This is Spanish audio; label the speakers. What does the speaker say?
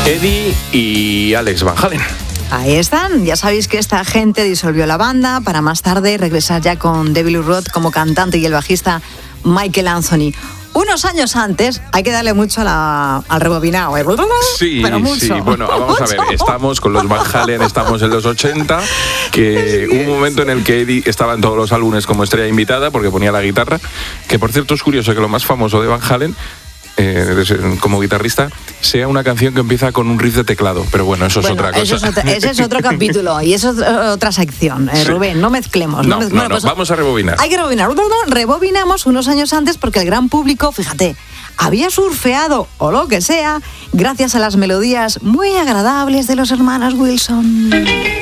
Speaker 1: Eddie y Alex Van Halen.
Speaker 2: Ahí están, ya sabéis que esta gente disolvió la banda para más tarde regresar ya con David Lee Roth como cantante y el bajista Michael Anthony. Unos años antes, hay que darle mucho al rebobinado, ¿eh?
Speaker 1: Sí,
Speaker 2: pero mucho.
Speaker 1: Sí, bueno, vamos a ver, estamos con los Van Halen, estamos en los 80, que hubo un momento en el que Eddie estaba en todos los álbumes como estrella invitada porque ponía la guitarra, que por cierto es curioso que lo más famoso de Van Halen, como guitarrista, sea una canción que empieza con un riff de teclado, pero bueno, eso es otra cosa.
Speaker 2: Ese es otro capítulo y eso es otra sección,
Speaker 1: Sí.
Speaker 2: Rubén, no mezclemos.
Speaker 1: No,
Speaker 2: Pues
Speaker 1: vamos a rebobinar.
Speaker 2: hay que rebobinar. Rebobinamos unos años antes porque el gran público, fíjate, había surfeado o lo que sea gracias a las melodías muy agradables de los hermanos Wilson.